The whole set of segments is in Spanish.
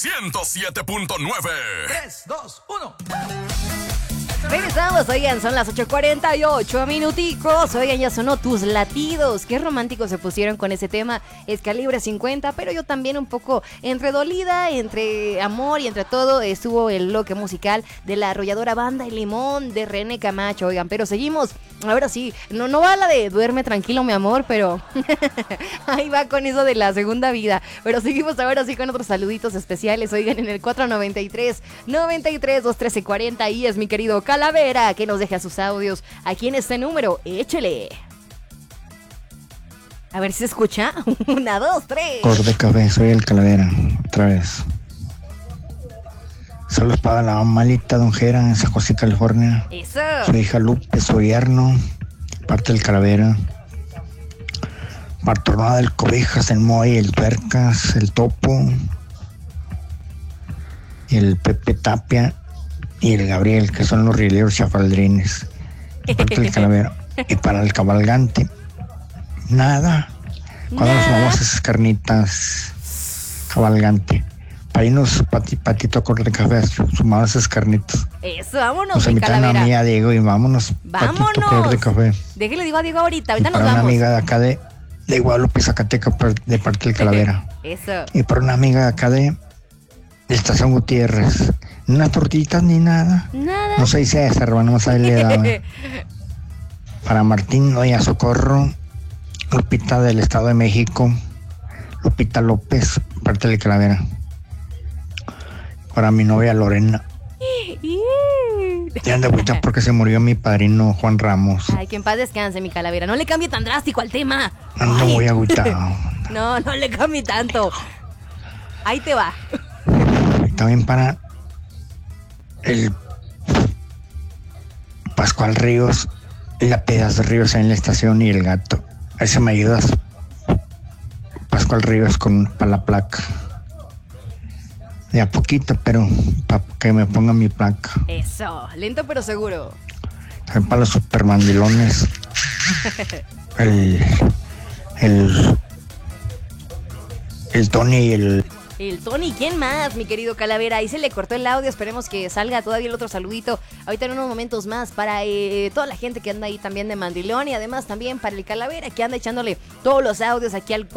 107.9. 3, 2, 1. Regresamos, oigan, son las 8:48 minuticos. Oigan, ya sonó Tus Latidos. Qué románticos se pusieron con ese tema. Es Calibre 50, pero yo también un poco entre dolida, entre amor y entre todo. Estuvo el bloque musical de la arrolladora Banda El Limón de René Camacho, oigan, pero seguimos. Ahora sí, no va la de duerme tranquilo, mi amor, pero ahí va con eso de la segunda vida. Pero seguimos ahora sí con otros saluditos especiales, oigan, en el 493-93-213-40. Ahí es mi querido Calavera, que nos deja sus audios aquí en este número. Échele. A ver si se escucha. 1, 2, 3. Cor de café, soy el Calavera, otra vez. Saludos para la malita Don Jera en San José, California. Eso. Su hija Lupe, su yerno, parte del Calavera. Bartolomé del Cobijas, el Moy, el Tuercas, el Topo, el Pepe Tapia y el Gabriel, que son los rieleros chafaldrines. Parte del Calavera. Y para el cabalgante, nada. Cuando nos vamos esas carnitas, cabalgante. Para irnos patito corte de café, sumamos esas carnitas. Eso, vámonos, Nos mi invitan a Calavera. mí, a Diego, y vámonos. Patito color de café. Déjale, digo a Diego ahorita nos Para vamos. una amiga de acá de Guadalupe, Zacatecas, de parte del Calavera. Eso. Y para una amiga de acá de Estación Gutiérrez. Ni unas tortitas ni nada. Nada. No sé si esa hermano más ahí le daba. Para Martín Noya Socorro, Lupita del Estado de México, Lupita López, parte del Calavera. Para mi novia Lorena. Ya anda agüita porque se murió mi padrino Juan Ramos. Ay, que en paz descanse, mi Calavera. No le cambie tan drástico al tema. Ando muy agüitado. No le cambie tanto. Ahí te va. Y también para el Pascual Ríos, la Pedas Ríos en la estación y el gato. A ver si me ayudas, Pascual Ríos, para la placa. De a poquito, pero para que me pongan mi placa. Eso, lento pero seguro. También para los supermandilones. el Tony y el El Tony, ¿quién más, mi querido Calavera? Ahí se le cortó el audio, esperemos que salga todavía el otro saludito ahorita en unos momentos más para toda la gente que anda ahí también de mandilón y además también para el Calavera que anda echándole todos los audios aquí al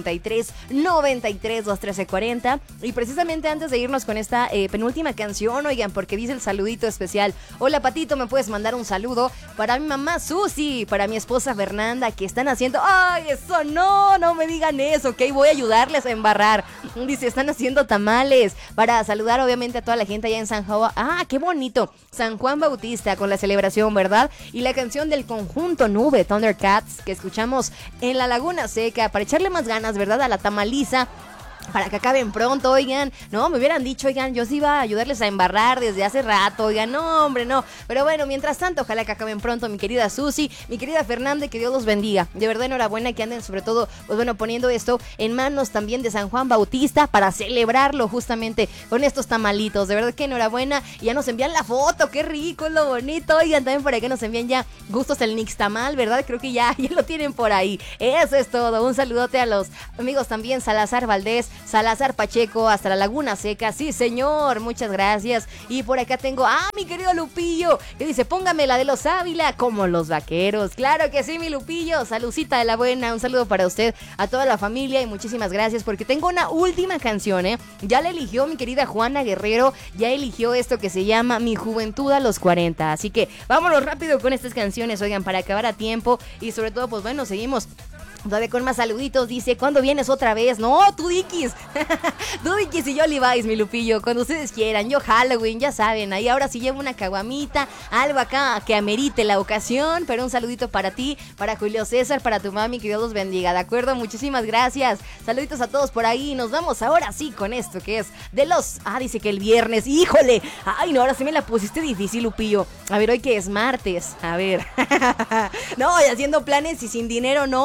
493-93-213-40. Y precisamente antes de irnos con esta penúltima canción, oigan, porque dice el saludito especial. Hola, Patito, ¿me puedes mandar un saludo para mi mamá Susi, para mi esposa Fernanda, que están haciendo... ¡Ay, eso no me digan eso! Ok, voy a ayudarles a embarrar. Dice, están haciendo tamales para saludar obviamente a toda la gente allá en San Juan. ¡Ah, qué bonito! San Juan Bautista con la celebración, ¿verdad? Y la canción del conjunto Nube, Thundercats, que escuchamos en la Laguna Seca para echarle más ganas, ¿verdad? A la tamaliza. Para que acaben pronto, oigan. No, me hubieran dicho, oigan, yo sí iba a ayudarles a embarrar desde hace rato, oigan, no, hombre, no. Pero bueno, mientras tanto, ojalá que acaben pronto, mi querida Susi, mi querida Fernanda, que Dios los bendiga. De verdad, enhorabuena que anden, sobre todo, pues bueno, poniendo esto en manos también de San Juan Bautista para celebrarlo justamente con estos tamalitos. De verdad que enhorabuena. Y ya nos envían la foto, qué rico, es lo bonito. Oigan, también por aquí nos envían ya gustos el Nixtamal, ¿verdad? Creo que ya lo tienen por ahí. Eso es todo. Un saludote a los amigos también, Salazar Valdés, Salazar Pacheco, hasta la Laguna Seca. Sí, señor, muchas gracias. Y por acá tengo mi querido Lupillo, que dice, póngame la de los Ávila como los vaqueros. Claro que sí, mi Lupillo, saludcita de la buena. Un saludo para usted, a toda la familia, y muchísimas gracias, porque tengo una última canción, ya la eligió mi querida Juana Guerrero, ya eligió esto que se llama Mi Juventud a los 40. Así que vámonos rápido con estas canciones, oigan, para acabar a tiempo. Y sobre todo, pues bueno, seguimos todavía con más saluditos. Dice, ¿cuándo vienes otra vez? No, tú Dikis. Tú Dikis y yo Levi's, mi Lupillo, cuando ustedes quieran. Yo Halloween, ya saben, ahí ahora sí llevo una caguamita, algo acá que amerite la ocasión. Pero un saludito para ti, para Julio César, para tu mami, que Dios los bendiga, ¿de acuerdo? Muchísimas gracias. Saluditos a todos por ahí. Nos vamos ahora sí con esto que es de los... dice que el viernes. ¡Híjole! Ay, no, ahora sí me la pusiste difícil, Lupillo. A ver, hoy que es martes. A ver. No, y haciendo planes y sin dinero, no, mi Lupillo.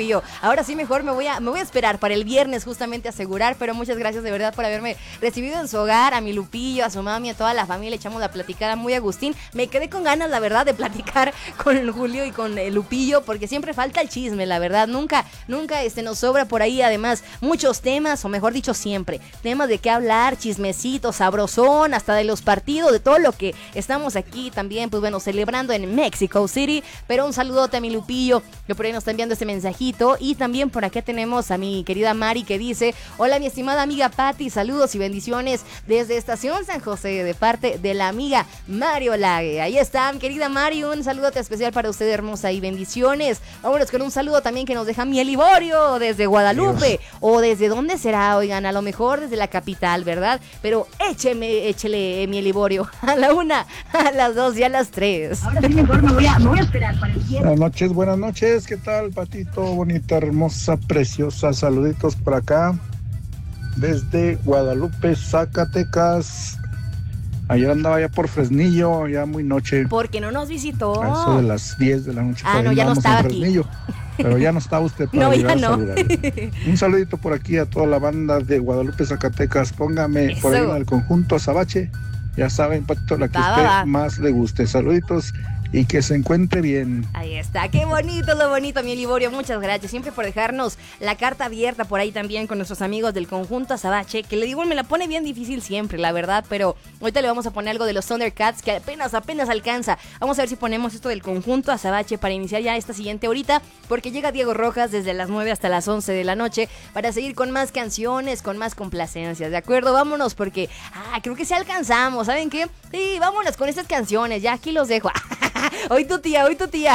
Lupillo. Ahora sí, mejor me voy a esperar para el viernes justamente asegurar, pero muchas gracias de verdad por haberme recibido en su hogar, a mi Lupillo, a su mami, a toda la familia. Echamos la platicada muy Agustín. Me quedé con ganas, la verdad, de platicar con Julio y con Lupillo, porque siempre falta el chisme, la verdad. Nunca nos sobra por ahí, además, muchos temas, o mejor dicho, siempre. Temas de qué hablar, chismecitos, sabrosón, hasta de los partidos, de todo lo que estamos aquí también, pues bueno, celebrando en Mexico City. Pero un saludote a mi Lupillo, que por ahí nos está enviando este mensajito. Y también por acá tenemos a mi querida Mari, que dice: hola, mi estimada amiga Patti, saludos y bendiciones desde Estación San José, de parte de la amiga Mario Lague. Ahí está, mi querida Mari, un saludote especial para usted, hermosa, y bendiciones. Vámonos con un saludo también que nos deja Miel Liborio desde Guadalupe. Dios. O desde dónde será, oigan, a lo mejor desde la capital, ¿verdad? Pero échele Miel Liborio a la 1, a las 2 y a las 3. Ahora sí, mejor me voy a esperar para el viernes. Buenas noches, ¿qué tal, Patito? Bonita, hermosa, preciosa, saluditos por acá desde Guadalupe, Zacatecas. Ayer andaba ya por Fresnillo, ya muy noche. Porque no nos visitó. A eso de las 10 de la noche. No, ya no estaba aquí. Fresnillo, pero ya no está usted para no, llegar ya a no. saludarle. Un saludito por aquí a toda la banda de Guadalupe, Zacatecas. Póngame eso. por ahí en el conjunto Azabache. Ya saben, Patito, la que usted más le guste. Saluditos y que se encuentre bien. Ahí está, qué bonito, lo bonito, mi Liborio. Muchas gracias siempre por dejarnos la carta abierta por ahí también con nuestros amigos del conjunto Azabache, que le digo, me la pone bien difícil siempre, la verdad, pero ahorita le vamos a poner algo de los Thundercats que apenas alcanza. Vamos a ver si ponemos esto del conjunto Azabache para iniciar ya esta siguiente horita, porque llega Diego Rojas desde las 9 hasta las 11 de la noche para seguir con más canciones, con más complacencias, ¿de acuerdo? Vámonos porque, creo que sí alcanzamos, ¿saben qué? Sí, vámonos con estas canciones, ya aquí los dejo. Hoy tu tía.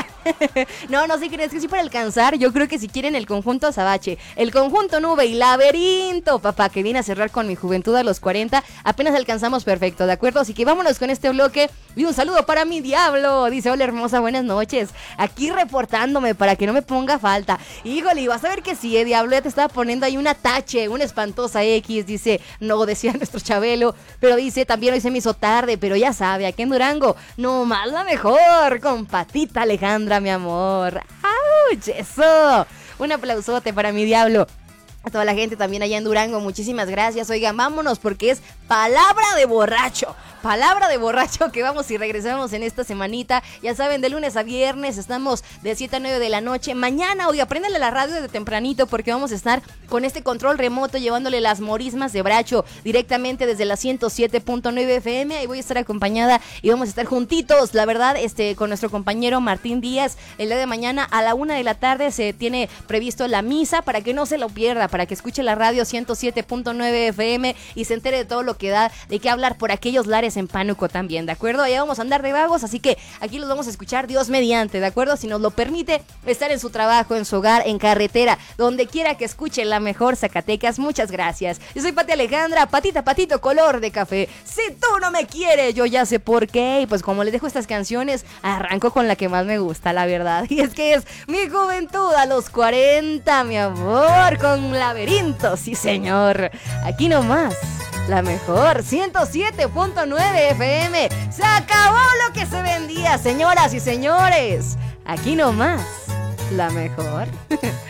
No sé, crees que sí para alcanzar. Yo creo que si quieren el conjunto Azabache, el conjunto Nube y Laberinto, papá, que viene a cerrar con mi juventud a los 40, apenas alcanzamos perfecto, ¿de acuerdo? Así que vámonos con este bloque. Y un saludo para mi Diablo. Dice: hola, hermosa, buenas noches. Aquí reportándome para que no me ponga falta. Híjole, y vas a ver que sí, Diablo, ya te estaba poniendo ahí una tache, una espantosa X. Dice, no, decía nuestro Chabelo, pero dice, también hoy se me hizo tarde, pero ya sabe, aquí en Durango, no más la mejor, con Patita Alejandra, mi amor. ¡Auch! Eso. Un aplausote para mi Diablo. A toda la gente también allá en Durango, muchísimas gracias. Oigan, vámonos porque es palabra de borracho que vamos y regresamos en esta semanita. Ya saben, de lunes a viernes estamos de 7 a 9 de la noche. Mañana, oiga, préndale la radio desde tempranito porque vamos a estar con este control remoto llevándole las morismas de Bracho directamente desde la 107.9 FM. Ahí voy a estar acompañada y vamos a estar juntitos, la verdad, con nuestro compañero Martín Díaz. El día de mañana a la 1 de la tarde se tiene previsto la misa para que no se lo pierda, para que escuche la radio 107.9 FM y se entere de todo lo que da de qué hablar por aquellos lares en Pánuco también, ¿de acuerdo? Allá vamos a andar de vagos, así que aquí los vamos a escuchar Dios mediante, ¿de acuerdo? Si nos lo permite, estar en su trabajo, en su hogar, en carretera, donde quiera que escuche la mejor Zacatecas. Muchas gracias. Yo soy Pati Alejandra, Patito color de café. Si tú no me quieres, yo ya sé por qué. Y pues como les dejo estas canciones, arranco con la que más me gusta, la verdad. Y es que es mi juventud a los 40, mi amor, con Laberinto, sí señor. Aquí nomás, la mejor, 107.9 FM. Se acabó lo que se vendía, señoras y señores. Aquí nomás, la mejor.